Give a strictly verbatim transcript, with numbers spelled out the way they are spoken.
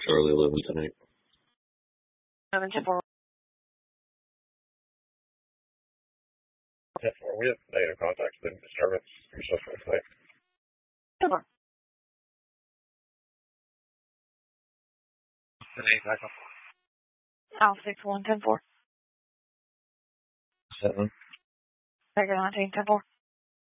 Charlie eleven tonight. Seven ten four. ten four, we have negative contacts, then disturbance. You're supposed to tonight. Ten four. ten eight, back up. Alpha six one ten four. seven. Second nineteen ten four.